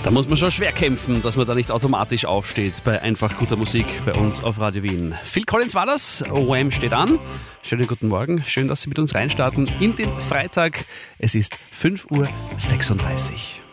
Da muss man schon schwer kämpfen, dass man da nicht automatisch aufsteht bei einfach guter Musik bei uns auf Radio Wien. Phil Collins war das, Wham steht an. Schönen guten Morgen, schön, dass Sie mit uns reinstarten in den Freitag. Es ist 5:36 Uhr.